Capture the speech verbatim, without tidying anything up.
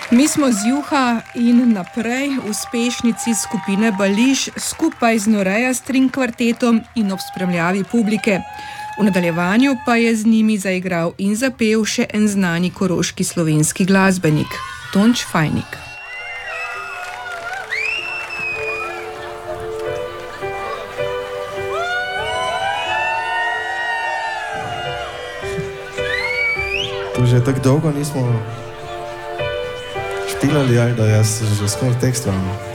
Mi smo z Juha in naprej uspešnici skupine Bališ skupaj z Noreja String kvartetom in ob spremljavi publike. V nadaljevanju pa je z njimi zaigral in zapel še en znani koroški slovenski glasbenik, Tonč Fajnik. To že tako dolgo nismo špilali, ali da jaz že skoraj tekst vam